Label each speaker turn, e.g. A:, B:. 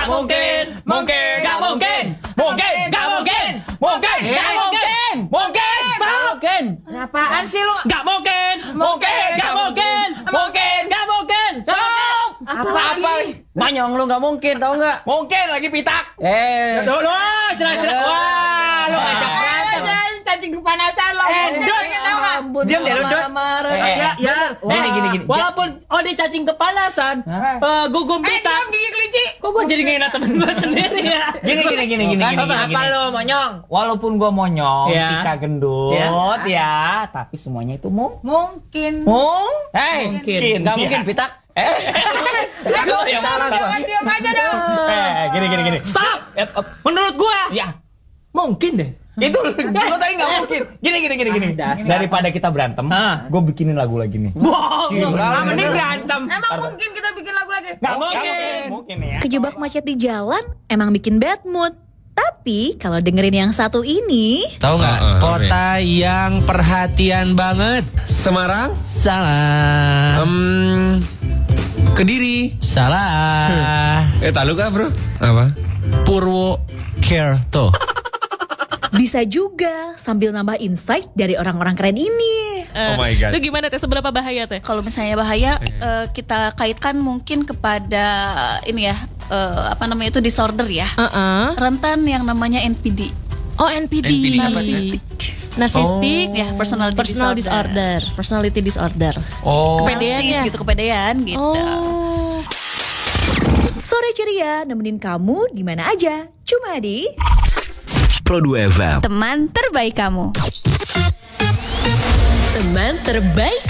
A: Gak mungkin. Gak mungkin.
B: Apaan sih lu?
A: Gak mungkin. Stop.
B: Apa?
A: Manyong lu gak mungkin, tau gak?
C: Mungkin lagi pitak.
A: Lu cerah-cerah. Wah, lu ngajak berantem.
B: Cacing kepanasan lo.
A: Diam deh lu, Dot. Gini. Walaupun Odi cacing kepanasan, gugum pitak.
B: Gigi kelinci.
A: Kok gua jadi ngina temen gua sendiri ya?
C: Gini.
A: Apa lu, monyong?
C: Walaupun gua monyong,
A: Ya.
C: Tika gendut, ya, tapi semuanya itu
B: Mungkin.
A: Mungkin. Gak mungkin pitak.
B: Salah gua. Diam aja dong.
C: Gini.
A: Stop. Menurut gua,
C: Ya,
A: mungkin deh.
C: itu lu tadi nggak mungkin. Gini. Daripada kita berantem, gue bikinin lagu lagi nih.
A: Bohong.
C: Mending berantem.
B: Emang mungkin kita bikin lagu lagi?
A: Gak mungkin.
C: Mungkin ya.
D: Kejebak macet di jalan emang bikin bad mood. Tapi kalau dengerin yang satu ini,
E: Tahu nggak kota yang perhatian banget?
F: Semarang?
E: Salah.
F: Kediri?
E: Salah.
F: Tahu kah bro? Apa?
E: Purwokerto.
D: bisa juga sambil nambah insight dari orang-orang keren ini.
F: Oh my God.
G: Itu gimana teh, seberapa bahaya teh?
H: Kalau misalnya bahaya, kita kaitkan mungkin kepada ini ya, apa namanya itu disorder ya, rentan yang namanya NPD.
G: Oh, NPD. Narsistik,
H: ya, personality disorder.
G: Personality disorder.
F: Oh.
G: Kepedean ya?
H: Gitu, kepedean gitu.
G: Oh.
D: Sore ceria nemenin kamu di mana aja. Cuma di
I: Pro 2 FM.
J: Teman terbaik kamu.
G: Teman terbaik